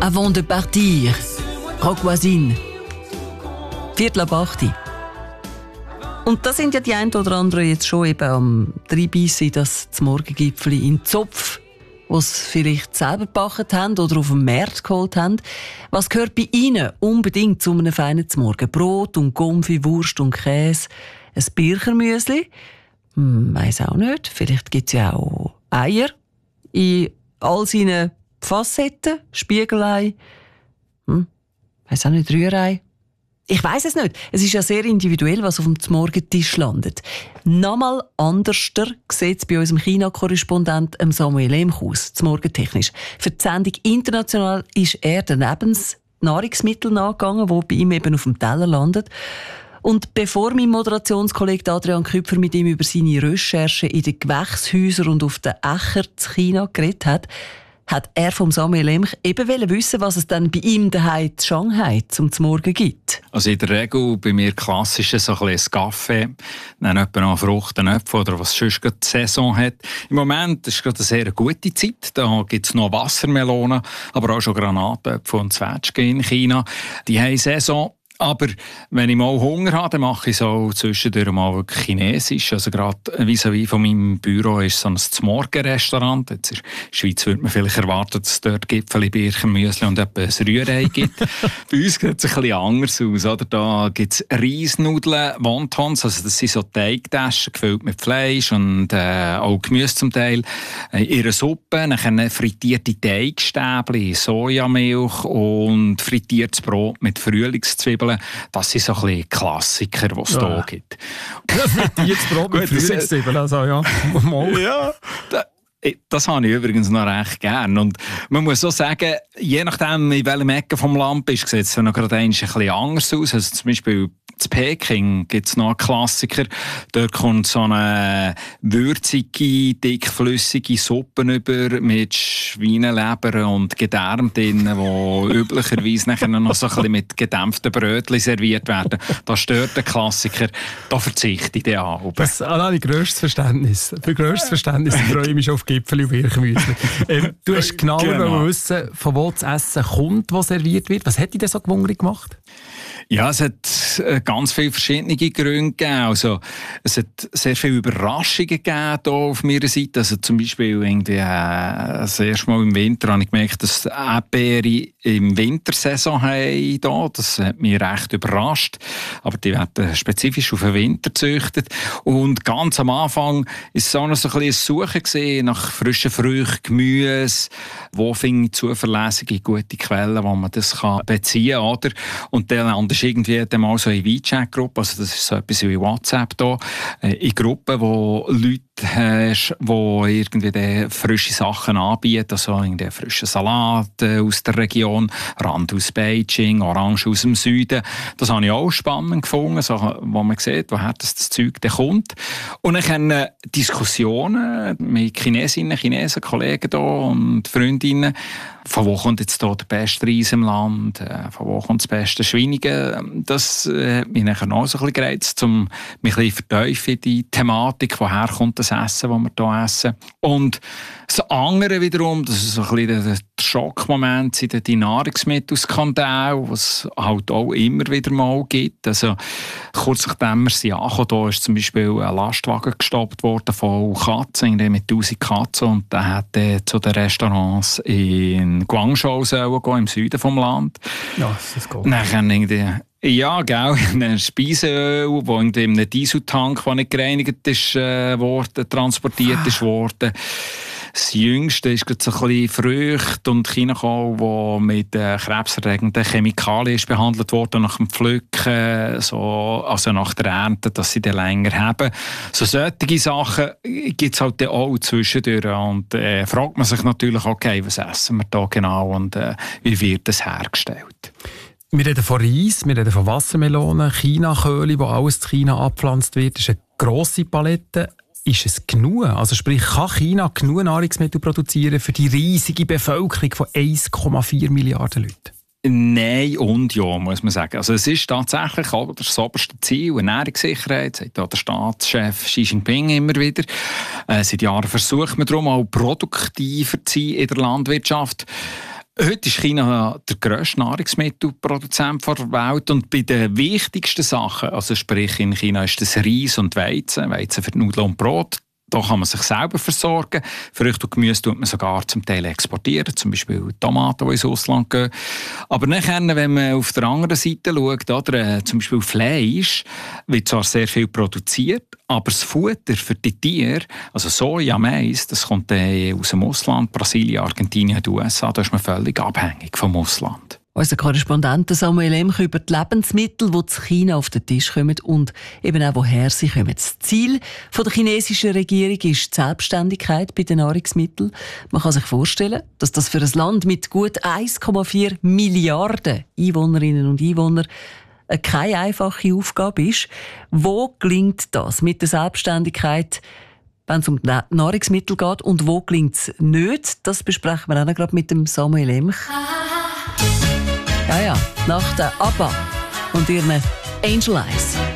Avant de partir. Rock Voisine. 7:45. Und da sind ja die einen oder anderen jetzt schon eben am Dreibeissen, das Morgengipfeli in Zopf, was sie vielleicht selber gebacken haben oder auf dem Markt geholt haben. Was gehört bei Ihnen unbedingt zu einem feinen Morgen? Brot und Gumpfi, Wurst und Käse, ein Birchermüsli? Weiss auch nicht. Vielleicht gibt es ja auch Eier in all seinen Facetten, Spiegelei. Weiss auch nicht, Rührei. Ich weiss es nicht. Es ist ja sehr individuell, was auf dem Morgentisch landet. Nochmal anderster sieht es bei unserem China-Korrespondent Samuel Lemch aus, morgentechnisch. Für die Sendung international ist er daneben das Nahrungsmittel nachgegangen, das bei ihm eben auf dem Teller landet. Und bevor mein Moderationskollege Adrian Küpfer mit ihm über seine Recherchen in den Gewächshäusern und auf den Äckern in China geredet hat er vom Samuel Lemch eben wissen, was es dann bei ihm daheim in Shanghai zum Morgen gibt. Also in der Regel bei mir klassisch so ein bisschen Kaffee, dann etwa noch Frucht, Äpfel oder was sonst gerade die Saison hat. Im Moment ist gerade eine sehr gute Zeit. Da gibt es noch Wassermelonen, aber auch schon Granatäpfel und Zwetschgen in China. Die haben Saison. Aber wenn ich mal Hunger habe, dann mache ich so zwischendurch mal wirklich Chinesisch. Also gerade vis-à-vis von meinem Büro ist so ein Zmorgen-Restaurant. Jetzt in der Schweiz würde man vielleicht erwarten, dass es dort Gipfeli, Birchermüsli und etwas Rührei gibt. Bei uns sieht es ein bisschen anders aus. Oder? Da gibt es Reisnudeln, Wontons, also das sind so Teigtaschen gefüllt mit Fleisch und auch Gemüse zum Teil. Ihre Suppe, dann frittierte Teigstäbchen, Sojamilch und frittiertes Brot mit Frühlingszwiebeln. Das sind so ein bisschen Klassiker, die es hier gibt. Frittiertes Brot mit Frühlingszwiebeln, also ja. Ja, das habe ich übrigens noch recht gern. Und man muss auch sagen, je nachdem, in welchem Ecke vom Land bist, sieht es noch gerade ein bisschen anders aus. Also zum Beispiel in Peking gibt es noch einen Klassiker. Dort kommt so eine würzige, dickflüssige Suppe über mit Schweineleber und Gedärm drin, die üblicherweise nachher noch so ein bisschen mit gedämpften Brötchen serviert werden. Das stört den Klassiker. Da verzichte ich auf. Das habe ich grösstes Verständnis. Für grösstes Verständnis freue ich mich schon auf Gipfeli und Birchermüsli. Du hast genau wissen, von wo das Essen kommt, das serviert wird. Was hat dich denn so gewundert gemacht? Ja, es hat ganz viele verschiedene Gründe gegeben. Also, es hat sehr viele Überraschungen gegeben hier auf meiner Seite. Also zum Beispiel irgendwie, das erste Mal im Winter habe ich gemerkt, dass Erdbeere im Wintersaison haben hier. Das hat mich recht überrascht. Aber die werden spezifisch auf den Winter gezüchtet. Und ganz am Anfang ist es auch noch so ein bisschen ein Suchen gewesen nach frischen Früchten, Gemüse. Wo finde ich zuverlässige, gute Quellen, wo man das beziehen kann, oder? Und dann ist irgendwie mal so eine WeChat-Gruppe, also das ist so etwas wie WhatsApp da, in Gruppen, wo Leute hast, die irgendwie frische Sachen anbieten, also irgendwie frischen Salat aus der Region, Rand aus Beijing, Orange aus dem Süden. Das habe ich auch spannend gefunden, so, wo man sieht, woher das Zeug dann kommt. Und dann haben Diskussionen mit Chinesinnen, Chinesen, Kollegen hier und Freundinnen, von wo kommt jetzt hier der beste Reis im Land, von wo kommt das beste Schweinige. Das hat mich nachher noch so ein bisschen gereizt, um mich ein bisschen vertiefen in die Thematik, woher kommt das Essen, das wir hier essen. Und das andere wiederum, das ist so ein bisschen der Schockmoment, sind die Nahrungsmittelskandale, was es halt auch immer wieder mal gibt. Also, kurz nachdem wir sie angekommen, da ist zum Beispiel ein Lastwagen gestoppt worden von Katzen, mit 1000 Katzen, und der hat zu den Restaurants in Guangzhou gehen, im Süden vom Land. Ja, das ist gut. Ja, genau. Ein Speiseöl, das in einem Dieseltank, der nicht gereinigt ist, transportiert ist worden. Das Jüngste ist gerade so ein bisschen Früchte und Chinakohl, die mit krebserregenden Chemikalien ist behandelt worden nach dem Pflücken, also nach der Ernte, dass sie dann länger haben. So solche Sachen gibt es halt auch zwischendurch. Und fragt man sich natürlich, okay, was essen wir da genau und wie wird das hergestellt? Wir reden von Reis, wir reden von Wassermelonen, Chinaköhle, wo alles in China abgepflanzt wird. Das ist eine grosse Palette. Ist es genug? Also sprich, kann China genug Nahrungsmittel produzieren für die riesige Bevölkerung von 1,4 Milliarden Leuten? Nein und ja, muss man sagen. Also es ist tatsächlich auch das oberste Ziel, Ernährungssicherheit, sagt auch der Staatschef Xi Jinping immer wieder. Seit Jahren versucht man darum, auch produktiver zu sein in der Landwirtschaft. Heute ist China der grösste Nahrungsmittelproduzent der Welt und bei den wichtigsten Sachen, also sprich in China ist das Reis und Weizen für die Nudeln und Brot. Da kann man sich selber versorgen. Früchte und Gemüse tut man sogar zum Teil exportieren, zum Beispiel Tomaten, die ins Ausland gehen. Aber dann, wenn man auf der anderen Seite schaut, oder, zum Beispiel Fleisch, wird zwar sehr viel produziert, aber das Futter für die Tiere, also Soja, Mais, das kommt aus dem Ausland, Brasilien, Argentinien und USA, da ist man völlig abhängig vom Ausland. Unser Korrespondent Samuel Emch über die Lebensmittel, die zu China auf den Tisch kommen und eben auch woher sie kommen. Das Ziel der chinesischen Regierung ist die Selbstständigkeit bei den Nahrungsmitteln. Man kann sich vorstellen, dass das für ein Land mit gut 1,4 Milliarden Einwohnerinnen und Einwohnern keine einfache Aufgabe ist. Wo gelingt das mit der Selbstständigkeit, wenn es um Nahrungsmittel geht, und wo gelingt es nicht? Das besprechen wir auch noch gerade mit dem Samuel Emch. Ja, nach der ABBA und ihren Angel Eyes.